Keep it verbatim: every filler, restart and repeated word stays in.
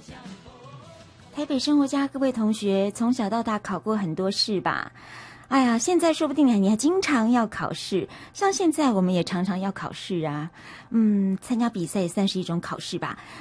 台北生活家各位同学，从小到大考过很多试吧？哎呀，现在说不定你还经常要考试，像现在我们也常常要考试啊。嗯，参加比赛也算是一种考试吧。